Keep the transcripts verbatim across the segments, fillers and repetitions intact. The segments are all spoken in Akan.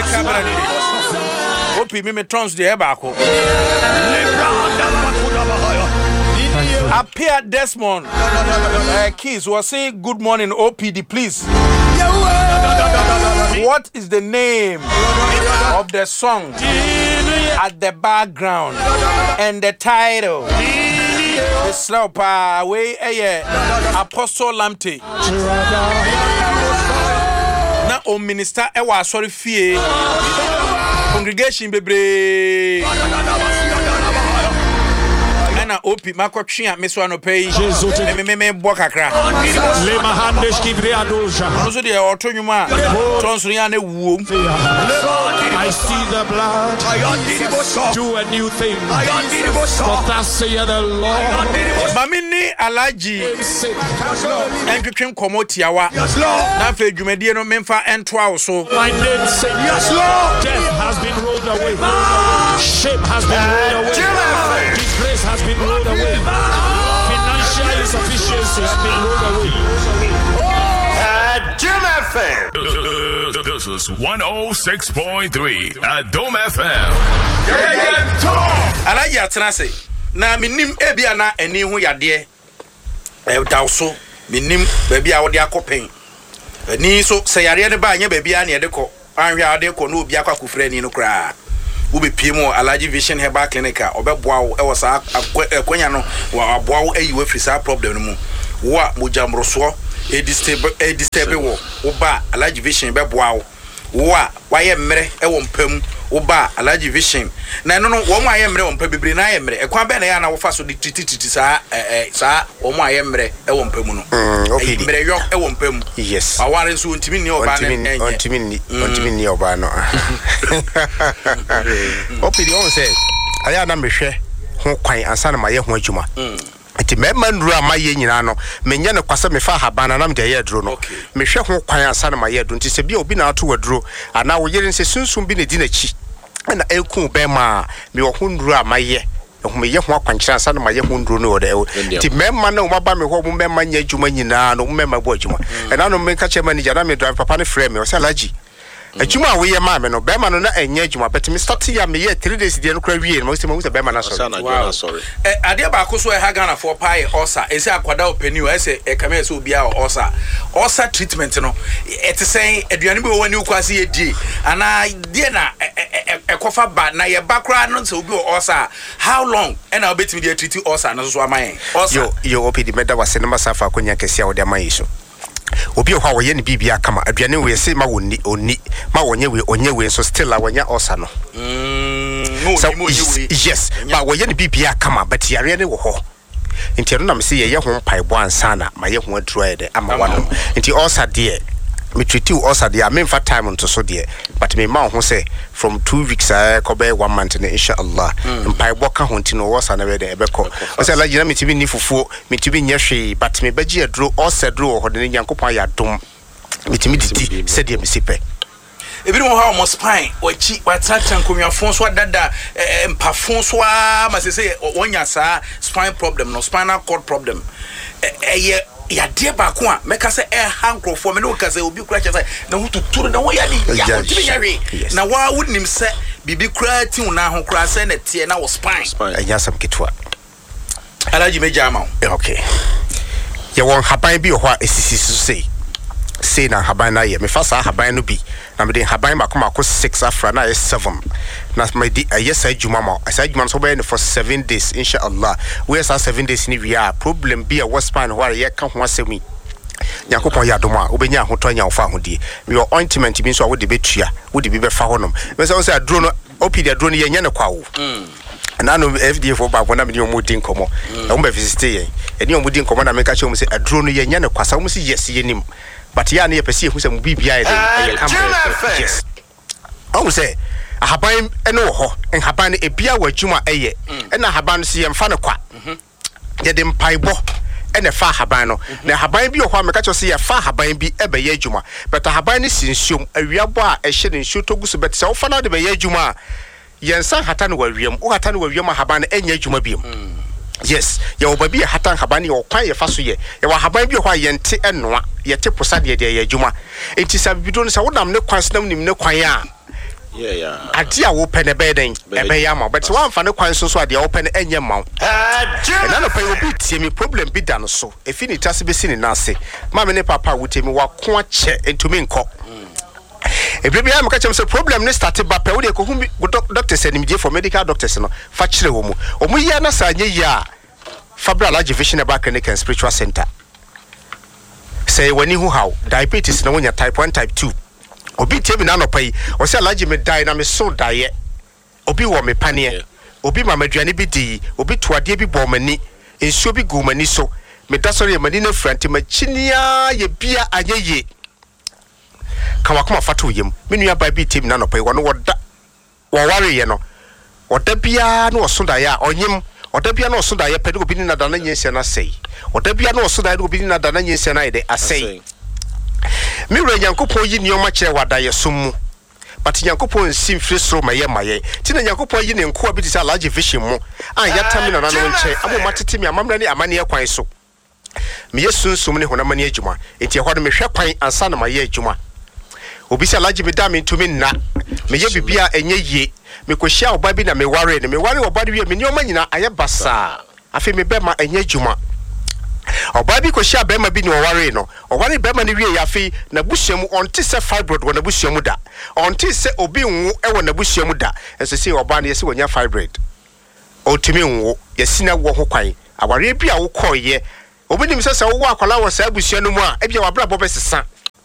Opi me me trans the ebako. Appear Desmond uh, Keys was saying good morning O P D please. What is the name of the song at the background and the title? The slow pa way eh Apostle Lamte. Na o minister e wa sorry fie congregation bebre. Na opi makotwe me so anopai me me me bo kakra le mahandes kibre adolja no so de otonwuma tonso ya na wuo I see the blood do a new thing for that say the Lord mamini alaji enketwen komotiawa na fa dwumadie no memfa entoa so my name say yes Lord death has been rolled away shame has been rolled away disgrace has been rolled away. Financial insufficiency has been rolled away. At Jim F M. This is one oh six point three at Dome F M. Yeah, yeah, talk. Alaji atenase. Na minim ebia na eni ho yade. E dawso. Minim baabi a wo de akopen. Ani so se yare ne ba anya baabi a na ye de ko. Anhwe a de ko no obi akwa ni no kra. Ubi P M O Alaji Vision Herbal Clinic obeboa wo e wo sa akwanya no wa aboa wo ayi we free sa problem no mu wo a mojamroso e disturb e disturb wo wo ba Alaji Vision beboa wo wo a waye mmere e wo mpam wo ba Alaji Vision na no no wo mo aye mmere wo mpa bebre na aye mmere e kwa be na ya na wo fa so titititi sa eh sa wo mo aye mmere e wo mpam no okay mmere yo e wo mpam yes aware nso ntimi ni oba na enye ntimi ni ntimi ni oba no opi di on say aya na mehwe ho kwan ansa na maye ho adwuma ati mema nduru amaye nyina no menye ne kwase mefa habana na mde ye duro no mehwe ho kwan ansa na maye duro nti se bia obi na ato waduro ana wo yere nse sunsun bi ne di na chi na eku be ma me wo ho nduru amaye ehum ye ho akwankyira ansa na maye ho nduru no de ti mema na o maba me ho mo mema nya adwuma nyina no mema bo adwuma ena no menka che manager na me drive papa ne frame o se Alaji Ajuma we ye ma me no be ma no na enya ajuma but me start ya me ye three days dey no kra wie no say mo say be ma na sorry sorry eh ade ba ko so e ha Ghana for pie osa e say akwada opani o e say e kama say obi a osa osa treatment no e te say aduane bi wo wani kwase ye die ana die na e kofa ba na ye bakra no say obi o osa how long e na obetimi dey treat osa na so so amayen osa yo yo opidi meda wase na masafa akonya kesi a wo de amayen so obi ho awoye ne bibia kama aduane we se ma woni oni ma wonye we onye we so still awanya osa no mm no so, ni mo ye yes ba woye ne bibia kama but yare ne wo ho nti no na me se ye ye ho mpaebo ansana ma ye ho aduro de ama wano nti osa de me treat you osa de a me fa time nto so de but me ma ho say from two weeks uh, ko be one month inshallah mpaebo ka ho nti no osa na we de ebeko o say Alaji na me tibi ni fufuo me tibi nya hwe but me bagi aduro osa duro ho de nyankopon ya dom me tibi didi se de me sipe ebi mo ha mo spine wachi watata nkonwafon so dada empafon so ma se se wonya sa spine problem no spinal cord problem eh ya de ba ko a meka se eh hankrofo me no ka se obi kura che se na hututuru na wo ya ni ya otimi yawe na wa wonim se bibi kura ti una ho kura se na tie na wo spine anya sam kitwa Alaji meja ma okay ye won haban bi ho a esisi so sei say na haban na ye me fa sa haban no bi na me de haban makoma ko six afra na ye seven na me di yes adwuma ma asa adwuma so be for seven days inshallah we sa seven days ni we are problem bi a waspan where ye ka ho asemi yakopon ya doma obenya ho tonya wo fa ho die me ointment bi so wo de betua wo de bi be fa honom me say wo say adro no opi de adro no ye nya ne kwa wo mm na no F D A for ba bona me omo din komo e wo be visit ye eni omo din komo na me ka che wo say adro no ye nya ne kwasa wo say yes ye nim but ya na ye pese hu say mu bibia ye dey yes o say ahaban eno ho en haban e bia wadwuma eye na haban so ye mfa ne kwa ye de mpaibo ene fa haban no na haban bi o ho meka cho se ye fa haban bi ebe ye adwuma but haban ne sinsiom awiabo a e hye ne nsuo toguso bet se wo fa na de be ye adwuma yensa hata no wawiam o hata no wawiam haban enya adwuma biam yes ye obabi hata haban ye okwan ye fa so ye ye wa haban bi ho a yente enoa ye te posa de de ye adwuma enti sa bibido no sa wodam ne kwan senam nim ne kwan a Yeah, yeah. Ade a wo pɛ ne bɛ den e bɛ ya ma but one fa ne kwan so so ade a wo pɛ ne enye ma. And na no pɛ obi tie me problem bi da no so. Efi ni tase be si ni na ase. Ma me ne papa wo tie me wa ko a che entumi nkɔ. Ebri bi am ka chem say problem ne start ba pɛ wo de ko hu doctors anim die for medical doctors no fa kyerɛ wo mu. Omu ya na sa anye ya Fabra Large Vision About Clinic and Spiritual Center. Say when you how diabetes na wonya type one type two. Obi tie me na no pai. O say allergy me die na me so die. Obi wo me panie. Obi ma maduane bi di, obi toade bi bɔ mani. Ensuo bi gu mani so. Me da sori mani na franti ma chinia ye bia anyeye. Kawa kuma fatu yem. Me nua ba bi tie me na no pai. Wono woda. Wo ware ye no. Woda bia na wo so die a onyem. Otabia no so da ye pede obi ni na dana nyensia na sei. Otabia no so da ye obi ni na dana nyensia na ide asei. Mi wura Nyankopon yi nioma kire wada ye somu. But Nyankopon sim free so maye maye. Ti na Nyankopon yi ne nko abi ti Large Vision mu. An yata mi na na no nche. Amo matete mi amamra ni amane ye kwan so. Mi yesunsum ne honamani adwuma. Enti e hodo me hwe kwan ansa na maye adwuma. Obi se Large me da me ntumi nna. Me ye bibia enye yie. Me kwehia oba bi na me ware ne me ware oba de wi me nioma nyina aye basa afi me bema enye dwuma oba bi kwehia bema bi ne ware no oware bema ne wi ya afi na busuamu onte se fibroid wo na busuamu da onte se obi nwo e wo na busuamu da enso se oba ne yesi wonya fibroid otimi nwo yesi na wo ho kwan aware bi a wo koye obi nim se se wo akwala wo sa busua no mu a e bia wabra bo besesa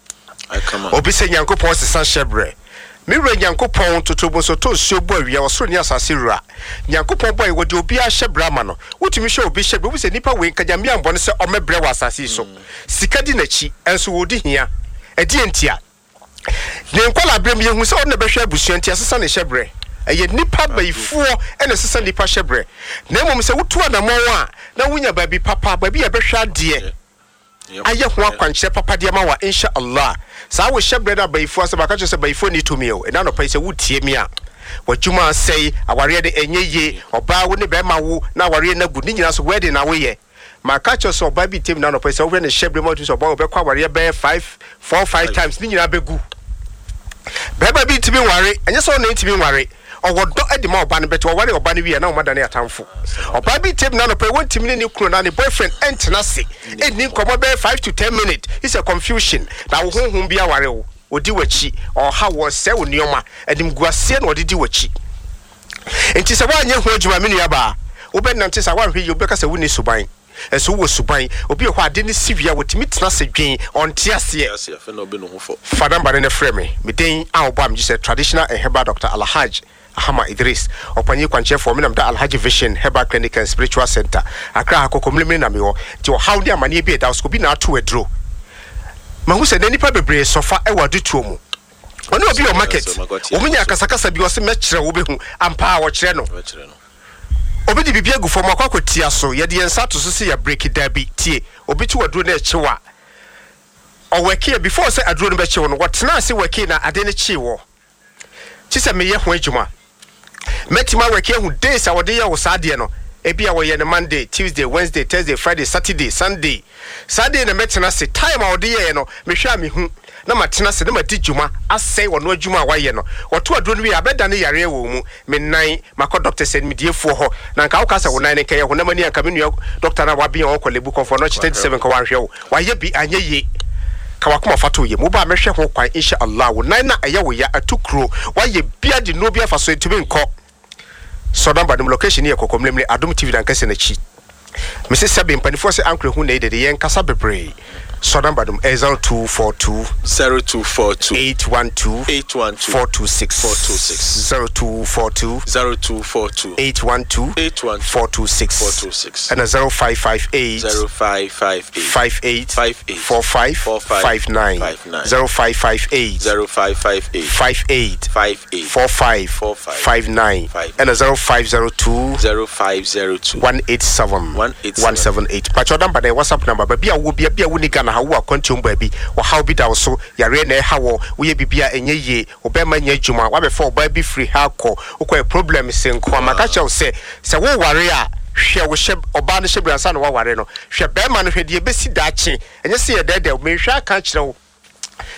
obi se Nyankopon sesa shebre mi wura Nyankopon totobo so to so bo awia osoro ni asase rura Nyankopon boy wo de obi a hye brama no wotumi hye obi hye bi se nipa we nkajam ya mbɔ no se omebre wa asase so sika di nachi enso wo di hia edi entia ne nkola brem ye hu se o na behwe abusua ntia sesa ne hyebre eye nipa baifuo ene sesa nipa hyebre na mom se wotu anamon a na wunya ba bi papa ba bi ya behwe ade aye ho akwankyere papa de ma wa insha Allah sa wo hyebre da baifuo se baka se baifuo ni to me o ena no pa se wutie mi a wadwuma sei aware de enyeye oba wo ne be ma wo na aware na gu ni nyina so wedding na wo ye maka cho so oba bi tem na no pa se wo ne hyebre mo to so oba wo be kwa aware be five four five times ni nyina be gu beba bi timi ware enye so no timi ware owodo edima oba ne beto ware oba ne wi na omada ne atamfo oba bi tem na no pe won timi ne kunu na ne boyfriend entena se eni komo be five to ten minutes it's a confusion na wo honhom bia ware wo odi wachi or ha wo se wo nioma edim guase na odidi wachi enti se wa anye ho adwuma me nua ba wo be nante sa wa hwe ye obi ka se wo ni suban eso wo suban obi ho ade ne sivia wotimi tena se dwen onte ase ase afa na obi no ho fo fada mbare ne frɛ me me den a wo ba me say traditional and herbal doctor Alhaj Ahama Idris opanyi kwanche for me nam da Alhaji Vision Herbal Clinic and Spiritual Center akra akokomlemi na me ho ti o how dia mane bi da so bi na ato adro ma hu se na nipa bebre sofa e wadu tuo mu oni obi o market omunya kasakasa bi o se mekire wo be hu ampa wo kire no obi di bibia gu fo makwa kwatia so ye de yensa to so se ya break dabi tie obi ti waduro na echewa o weke before say aduro no be chewo no wotena ase weke na ade ne chewo ti se me ye ho adwuma metima weke hu days a wode ye wo saade no ebia wo ye ne Monday Tuesday Wednesday Thursday Friday Saturday Sunday Saturday na metena se time a wode ye no me hwa me hu na matena se na mati dwuma asai wo no adwuma wa ye no woto aduro no wi abeda ne yare wo mu me nan makọ doctor send me diefuo ho na nka wo ka se wo nan ne keye ho na mani anka me nua doctor na wa bia wo kwalebu konfo no thirty-seven ka wa hwe wo wa ye bi anye ye kawa kuma fato ye mo ba me hwe ho kwan insha Allah wo nan na aye wo ya atukro wa ye bia di no bia fa so ntumi nko so number the location here kokomlemle Adom T V dan kase na chi me se sabe mpanifo se ankre hu na ide ye nkasa bebre so number them zero two four two zero two four two eight one two eight one two four two six four two six zero two four two zero two four two eight one two eight one four two six four two six and a zero five five eight zero five five eight five eight five eight four five five nine zero five five eight zero five five eight five eight five eight four five five nine and a zero five zero two zero five zero two one eight seven one seven eight pacho number the WhatsApp number baby a wo bia bia wo ni Ghana ha wo akontum baby wo how bi da wo so yare na ha wo wo ye bibia enye ye obema nya dwuma wa be for oba bi free ha ko wo problem se nko amaka che wo se se wo ware a hwe wo hye oba no hye bransa no wa ware no hwe be ma no hwe de besi da che enye se ye dede me hwe aka kire wo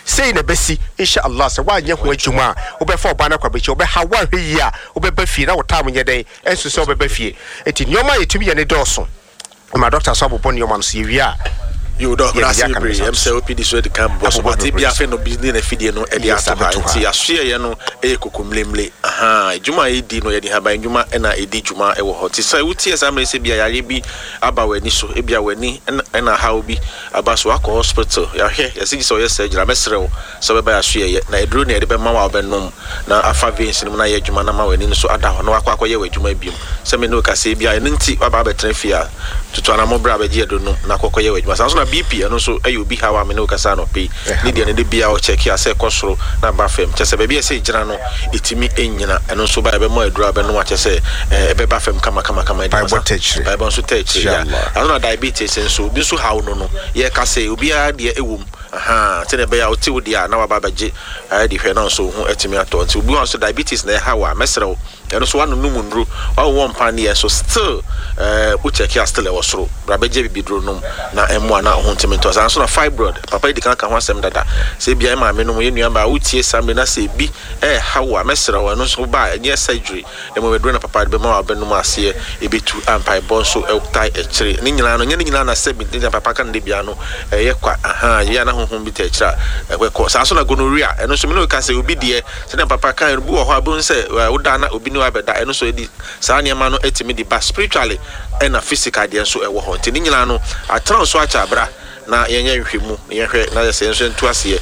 say na besi insha Allah se wa nya ho adwuma wo be fa oba na kwabechi wo be ha wa hwe yi a wo be ba fie na wo tam nye den enso se wo be ba fie enti nyoma yetumi ye ne doso ma doctor so bobo nyoma no se wi a you don't yeah, see pre em say O P D so the camp boss but e bia fe no business na fidie no e dia to ha nti ahwe ye no e kokomlemle aha adwuma e di no ye di ha ban adwuma e na e di dwuma e wo ho ti say wuti example say bia yare bi aba wani so e bia wani e na ha obi aba so akọ hospital ya hwe ye say so ye surgery mesrew so be ba ahwe ye na eduro na e de be ma wa benom na afa veins no na ye adwuma na ma wani so ada ho no akọ akọ ye wa adwuma biom say me no ka say bia ene nti aba ba trafia tutu ana mo bra ba je do no na akọ ye wa adwuma so B P and also ayo bi hawa me no kasa no pay ni de ne de bia o check ya say kosoro na ba fam chese be bia say jira no etimi enyina and also ba be mo adura be no chese e be ba fam kama kama kama by voltage by bon so touch ya ana diabetes so bi so hawo no no ye ka say obi a de ewum aha te ne be ya o ti wo dia na wa ba baje ai de hwe na so hu etimi ato nti obi won so diabetes na hawa mesrew and so wanu numu ndru wa won pan ye so still eh o check ya still e wosoro bra beje bibidro num na emu ana ho ntimento san so na fibroid papa di kan kan ho asem dada se bia ma me no ye nua ba utie sambe na se bi eh hawa mesra wa no so ba nye surgery e mo wedro na papa be ma wa be no ase e betu ampai bon so e tai e kire ni nyina no nye ni nyina na se bi ni papa kan de bia no e ye kwa aha ye na honhom bi ta kira e we ko san so na gonorrhea e no so me no ka se obi de se na papa kan bu ho abon se wo da na obi ni wa be da e no so edi sa niam no etimi di ba spiritually e na physical de so e wo ho ti ni nyina no atran so acha bra na yenye nhwemu yenhwe na se nso ntu ase